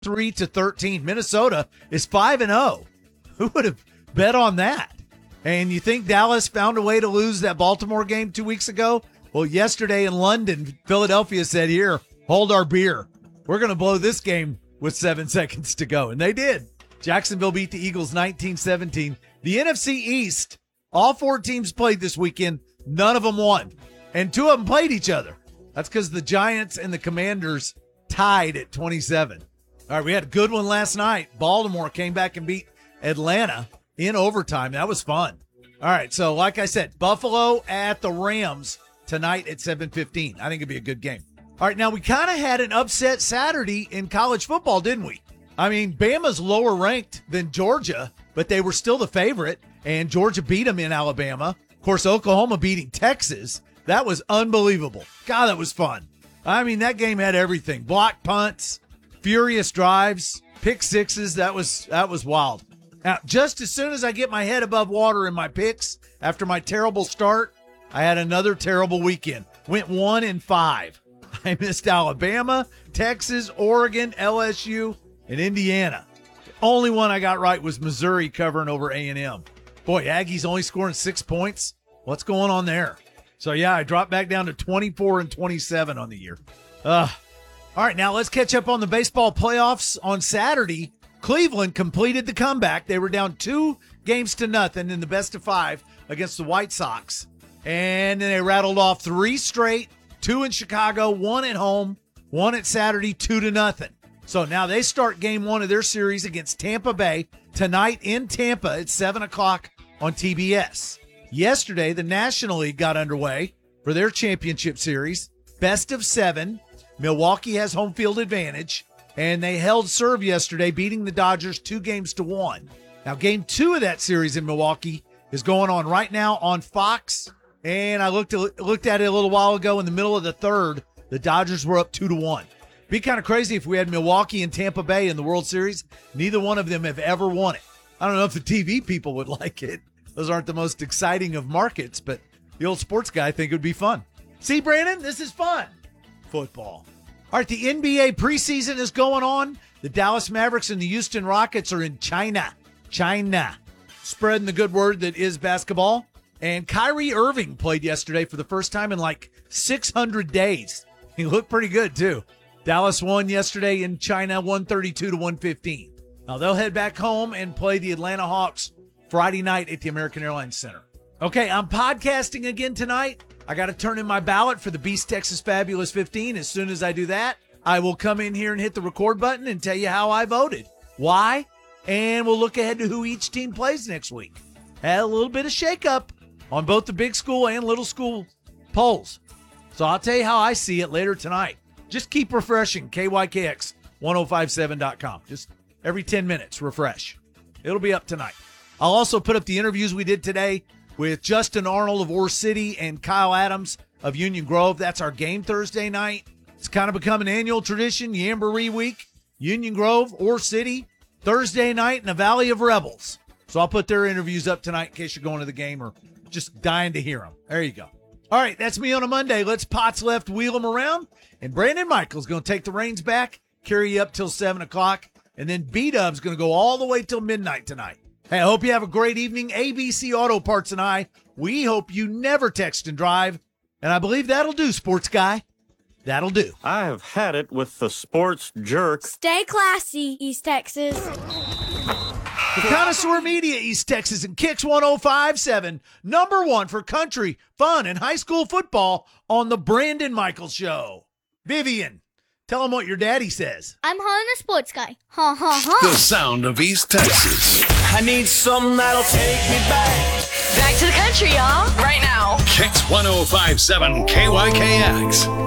23-13. Minnesota is 5-0. Who would have bet on that? And you think Dallas found a way to lose that Baltimore game 2 weeks ago? Well, yesterday in London, Philadelphia said, here, hold our beer. We're going to blow this game with 7 seconds to go. And they did. Jacksonville beat the Eagles 19-17. The NFC East, all 4 teams played this weekend. None of them won. And 2 of them played each other. That's because the Giants and the Commanders tied at 27. All right, we had a good one last night. Baltimore came back and beat Atlanta in overtime. That was fun. All right, so like I said, Buffalo at the Rams tonight at 7:15. I think it'd be a good game. All right, now we kind of had an upset Saturday in college football, didn't we? I mean, Bama's lower ranked than Georgia, but they were still the favorite, and Georgia beat them in Alabama. Of course, Oklahoma beating Texas. That was unbelievable. God, that was fun. I mean, that game had everything. Block punts, furious drives, pick sixes. That was wild. Now, just as soon as I get my head above water in my picks after my terrible start, I had another terrible weekend. Went 1-5. I missed Alabama, Texas, Oregon, LSU, and Indiana. The only one I got right was Missouri covering over A&M. Boy, Aggies only scoring 6 points. What's going on there? So, yeah, I dropped back down to 24-27 on the year. All right, now let's catch up on the baseball playoffs. On Saturday, Cleveland completed the comeback. They were down 2-0 in the best of 5 against the White Sox. And then they rattled off 3 straight, 2 in Chicago, 1 at home, 1 at Saturday, 2-0. So now they start game 1 of their series against Tampa Bay tonight in Tampa at 7 o'clock on TBS. Yesterday, the National League got underway for their championship series. Best of 7. Milwaukee has home field advantage, and they held serve yesterday, beating the Dodgers 2-1. Now, game 2 of that series in Milwaukee is going on right now on Fox, and I looked at it a little while ago. In the middle of the third, the Dodgers were up 2-1. Be kind of crazy if we had Milwaukee and Tampa Bay in the World Series. Neither one of them have ever won it. I don't know if the TV people would like it. Those aren't the most exciting of markets, but the old sports guy think it would be fun. See, Brandon, this is fun. Football. All right, the NBA preseason is going on. The Dallas Mavericks and the Houston Rockets are in China. Spreading the good word that is basketball. And Kyrie Irving played yesterday for the first time in like 600 days. He looked pretty good, too. Dallas won yesterday in China, 132-115. Now, they'll head back home and play the Atlanta Hawks Friday night at the American Airlines Center. Okay, I'm podcasting again tonight. I got to turn in my ballot for the Beast Texas Fabulous 15. As soon as I do that, I will come in here and hit the record button and tell you how I voted. Why? And we'll look ahead to who each team plays next week. Had a little bit of shakeup on both the big school and little school polls. So I'll tell you how I see it later tonight. Just keep refreshing KYKX1057.com. Just every 10 minutes, refresh. It'll be up tonight. I'll also put up the interviews we did today with Justin Arnold of Ore City and Kyle Adams of Union Grove. That's our game Thursday night. It's kind of become an annual tradition, Jamboree Week, Union Grove, Ore City, Thursday night in the Valley of Rebels. So I'll put their interviews up tonight in case you're going to the game or just dying to hear them. There you go. All right, that's me on a Monday. Let's Potts Left wheel them around. And Brandon Michael's going to take the reins back, carry you up till 7 o'clock. And then B-Dub's going to go all the way till midnight tonight. Hey, I hope you have a great evening. ABC Auto Parts and I, we hope you never text and drive. And I believe that'll do, sports guy. That'll do. I have had it with the sports jerk. Stay classy, East Texas. The Connoisseur Media, East Texas, and Kicks 105.7, number 1 for country, fun, and high school football on the Brandon Michaels Show. Vivian, tell him what your daddy says. I'm Hannah the sports guy. Ha ha ha. The sound of East Texas. I need something that'll take me back. Back to the country, y'all. Right now. Kicks 105.7 KYKX.